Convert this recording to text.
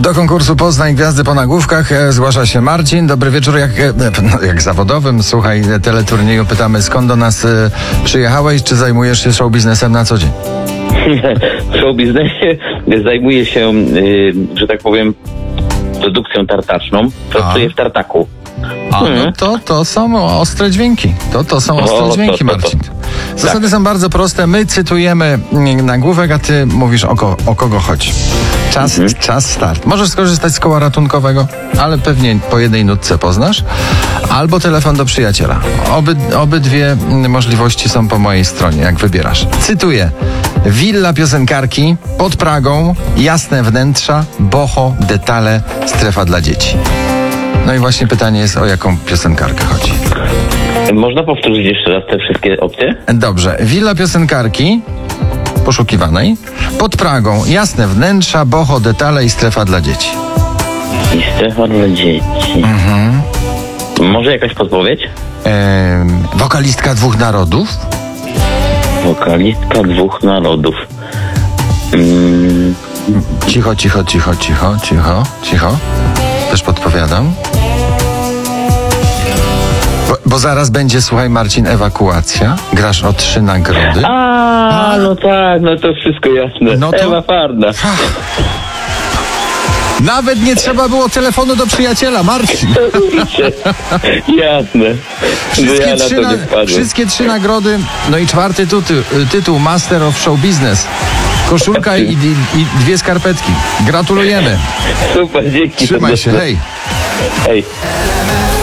Do konkursu Poznań Gwiazdy po nagłówkach zgłasza się Marcin. Dobry wieczór, jak zawodowym. Słuchaj, teleturnieju pytamy, skąd do nas przyjechałeś, czy zajmujesz się show biznesem na co dzień? W show biznesie zajmuję się, że tak powiem, produkcją tartaczną. Pracuję w tartaku. No to są ostre dźwięki. To są ostre dźwięki, Marcin. Zasady są bardzo proste. My cytujemy nagłówek, a ty mówisz o kogo chodzi. Czas start. Możesz skorzystać z koła ratunkowego, ale pewnie po jednej nutce poznasz. Albo telefon do przyjaciela. Obydwie możliwości są po mojej stronie, jak wybierasz. Cytuję. Willa piosenkarki, pod Pragą, jasne wnętrza, boho, detale, strefa dla dzieci. No i właśnie pytanie jest, o jaką piosenkarkę chodzi. Można powtórzyć jeszcze raz te wszystkie opcje? Dobrze. Willa piosenkarki poszukiwanej, pod Pragą, jasne wnętrza, boho, detale i strefa dla dzieci. I strefa dla dzieci. Może jakaś podpowiedź? Wokalistka dwóch narodów. Wokalistka dwóch narodów. Cicho. Też podpowiadam. Bo zaraz będzie, słuchaj Marcin, ewakuacja. Grasz o 3 nagrody. No tak, no to wszystko jasne. No to... Ewa Farna. Nawet nie trzeba było telefonu do przyjaciela, Marcin. Jasne. Wszystkie 3 nagrody, no i 4. tytuł Master of Show Business. Koszulka i 2 skarpetki. Gratulujemy. Super, dzięki. Trzymaj się, hej. Hej.